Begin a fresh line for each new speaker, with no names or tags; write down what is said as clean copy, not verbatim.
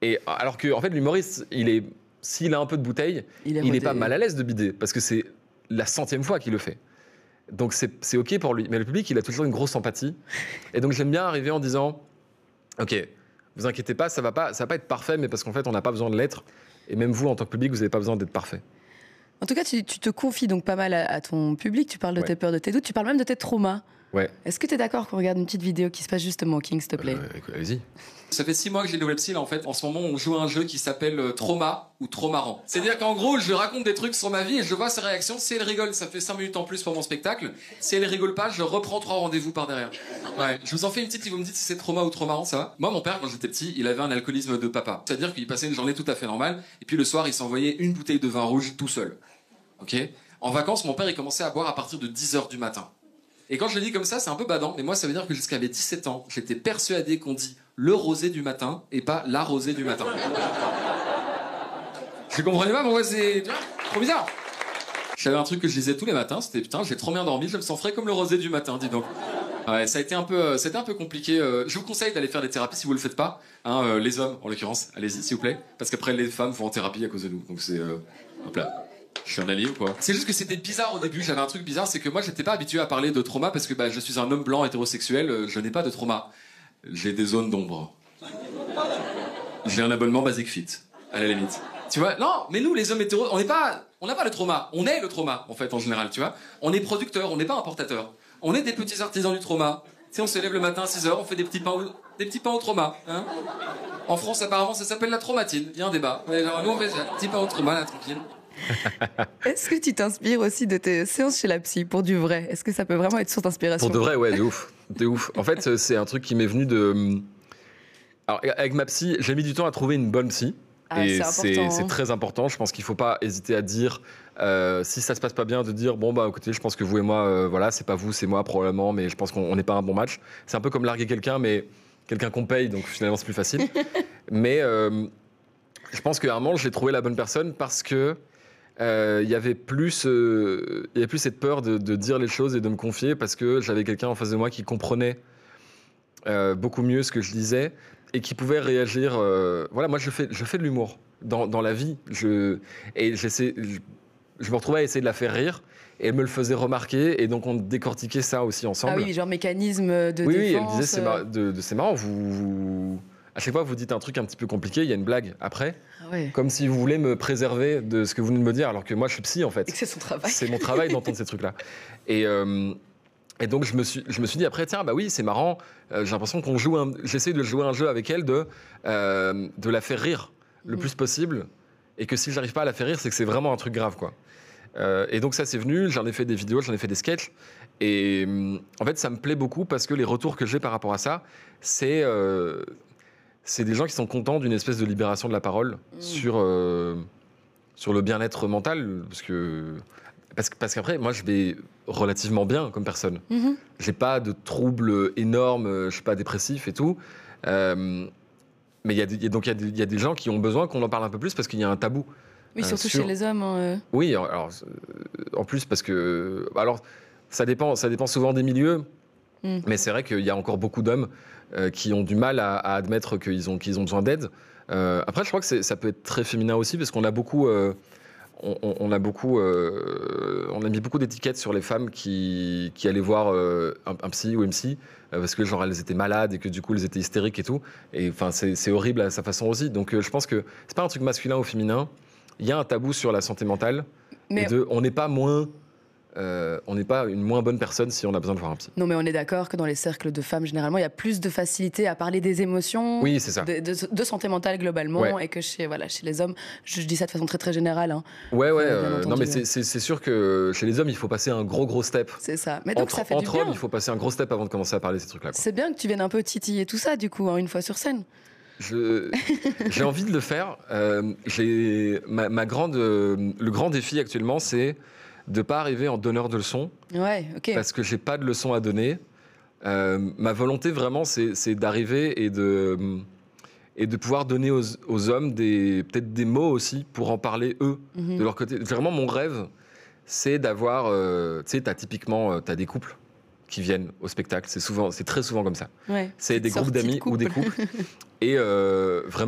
Et alors que, en fait, l'humoriste, s'il a un peu de bouteille, il n'est pas mal à l'aise de bider, parce que c'est la 100e fois qu'il le fait. Donc c'est OK pour lui. Mais le public, il a toujours une grosse empathie. Et donc j'aime bien arriver en disant, OK, vous inquiétez pas, ça va pas être parfait, mais parce qu'en fait, on n'a pas besoin de l'être. Et même vous, en tant que public, vous n'avez pas besoin d'être parfait.
En tout cas, tu te confies donc pas mal à ton public. Tu parles de tes peurs, de tes doutes. Tu parles même de tes traumas.
Ouais.
Est-ce que tu es d'accord qu'on regarde une petite vidéo qui se passe justement au King, s'il te plaît?
Allez-y.
Ça fait 6 mois que j'ai développé psy, là, en fait. En ce moment, on joue à un jeu qui s'appelle Trauma ou Trop marrant. C'est-à-dire qu'en gros, je raconte des trucs sur ma vie et je vois ses réactions. Si elle rigole, ça fait 5 minutes en plus pour mon spectacle. Si elle rigole pas, je reprends 3 rendez-vous par derrière. Ouais. Je vous en fais une petite et vous me dites si c'est trauma ou trop marrant, ça va? Moi, mon père, quand j'étais petit, il avait un alcoolisme de papa. C'est-à-dire qu'il passait une journée tout à fait normale et puis le soir, il s'envoyait une bouteille de vin rouge tout seul. Ok? En vacances, mon père, il commençait à boire à partir de 10h du matin. Et quand je le dis comme ça, c'est un peu badant, mais moi, ça veut dire que jusqu'à mes 17 ans, j'étais persuadé qu'on dit le rosé du matin et pas la rosée du matin. Je comprenais pas pourquoi c'est trop bizarre. J'avais un truc que je disais tous les matins, c'était putain, j'ai trop bien dormi, je me sens frais comme le rosé du matin, dis donc. Ouais, c'était un peu compliqué. Je vous conseille d'aller faire des thérapies si vous le faites pas. Hein, les hommes, en l'occurrence, allez-y s'il vous plaît, parce qu'après les femmes vont en thérapie à cause de nous. Donc c'est hop là. Je suis un allié ou quoi? C'est juste que c'était bizarre au début, j'avais un truc bizarre, c'est que moi j'étais pas habitué à parler de trauma parce que je suis un homme blanc hétérosexuel, je n'ai pas de trauma. J'ai des zones d'ombre. J'ai un abonnement Basic Fit, à la limite. Tu vois? Non, mais nous les hommes hétéros, on n'a pas le trauma, on est le trauma en fait en général, tu vois? On est producteur, on n'est pas importateur. On est des petits artisans du trauma. Tu sais, on se lève le matin à 6h, on fait des petits pains au trauma, hein? En France apparemment ça s'appelle la traumatine, il y a un débat. Mais alors, nous on fait des petits pains au trauma, là, tranquille.
Est-ce que tu t'inspires aussi de tes séances chez la psy pour du vrai? Est-ce que ça peut vraiment être source d'inspiration?
Pour de vrai, ouais, de ouf. De ouf. En fait, c'est un truc qui m'est venu de... Alors, avec ma psy, j'ai mis du temps à trouver une bonne psy. Et c'est très important. Je pense qu'il ne faut pas hésiter à dire, si ça se passe pas bien, de dire, bon, bah écoutez, je pense que vous et moi, voilà, c'est pas vous, c'est moi probablement, mais je pense qu'on n'est pas un bon match. C'est un peu comme larguer quelqu'un, mais quelqu'un qu'on paye, donc finalement c'est plus facile. Mais je pense qu'à un moment, j'ai trouvé la bonne personne parce que il y avait plus cette peur de dire les choses et de me confier parce que j'avais quelqu'un en face de moi qui comprenait beaucoup mieux ce que je disais et qui pouvait réagir. Voilà, moi je fais de l'humour dans la vie. Je me retrouvais à essayer de la faire rire et elle me le faisait remarquer et donc on décortiquait ça aussi ensemble.
Ah oui, genre mécanisme de défense.
Oui, elle me disait c'est marrant, à chaque fois que vous dites un truc un petit peu compliqué, il y a une blague après.
Ouais.
Comme si vous voulez me préserver de ce que vous venez de me dire, alors que moi je suis psy en fait.
Et que c'est son travail.
C'est mon travail d'entendre ces trucs-là. Et donc je me suis dit après, tiens, bah oui, c'est marrant, j'ai l'impression j'essaie de jouer un jeu avec elle de la faire rire le plus possible, et que si j'arrive pas à la faire rire, c'est que c'est vraiment un truc grave, quoi. Et donc ça c'est venu, j'en ai fait des vidéos, j'en ai fait des sketchs, et en fait ça me plaît beaucoup parce que les retours que j'ai par rapport à ça, c'est des gens qui sont contents d'une espèce de libération de la parole sur le bien-être mental, parce qu'après, moi, je vais relativement bien comme personne. J'ai pas de troubles énormes, je suis pas dépressif et tout. Mais il y a des gens qui ont besoin qu'on en parle un peu plus parce qu'il y a un tabou.
Oui, surtout chez les hommes. Hein,
Oui, alors, en plus parce que... Alors, ça dépend souvent des milieux. Mais c'est vrai qu'il y a encore beaucoup d'hommes qui ont du mal à admettre qu'ils ont besoin d'aide. Après, je crois que ça peut être très féminin aussi, parce qu'on a beaucoup... on a mis beaucoup d'étiquettes sur les femmes qui allaient voir un psy ou une psy parce que genre elles étaient malades et que du coup elles étaient hystériques et tout. Et enfin c'est horrible à sa façon aussi. Donc je pense que c'est pas un truc masculin ou féminin. Il y a un tabou sur la santé mentale. Mais on n'est pas une moins bonne personne si on a besoin de voir un psy.
Non, mais on est d'accord que dans les cercles de femmes, généralement, il y a plus de facilité à parler des émotions,
oui, c'est ça.
De santé mentale globalement, et que chez les hommes, je dis ça de façon très très générale. Hein,
non, mais c'est sûr que chez les hommes, il faut passer un gros step.
C'est ça. Mais donc ça fait du bien.
Entre hommes, il faut passer un gros step avant de commencer à parler de ces trucs-là.
C'est bien que tu viennes un peu titiller tout ça, du coup, une fois sur scène.
J'ai envie de le faire. Le grand défi actuellement, c'est de ne pas arriver en donneur de leçons.
Ouais, ok.
Parce que j'ai pas de leçons à donner. Ma volonté vraiment, c'est d'arriver et de pouvoir donner aux hommes peut-être des mots aussi pour en parler eux, de leur côté. Vraiment, mon rêve, c'est d'avoir... tu sais, t'as des couples qui viennent au spectacle. C'est très souvent comme ça.
Ouais.
C'est des groupes d'amis ou des couples. Et vraiment,